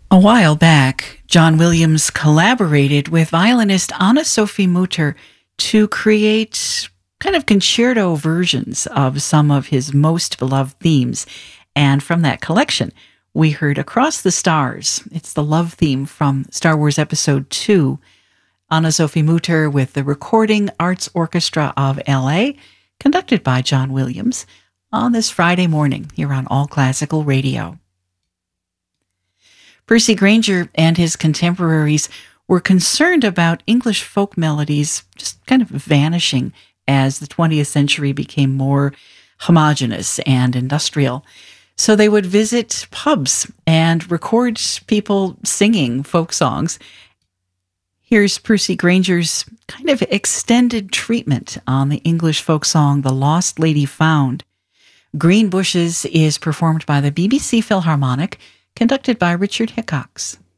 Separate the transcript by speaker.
Speaker 1: A while back, John Williams collaborated with violinist Anna-Sophie Mutter to create kind of concerto versions of some of his most beloved themes. And from that collection, we heard Across the Stars. It's the love theme from Star Wars Episode 2. Anna-Sophie Mutter with the Recording Arts Orchestra of L.A., conducted by John Williams, on this Friday morning here on All Classical Radio. Percy Grainger and his contemporaries were concerned about English folk melodies just kind of vanishing as the 20th century became more homogeneous and industrial. So they would visit pubs and record people singing folk songs. Here's Percy Grainger's kind of extended treatment on the English folk song, The Lost Lady Found. Green Bushes is performed by the BBC Philharmonic, conducted by Richard Hickox.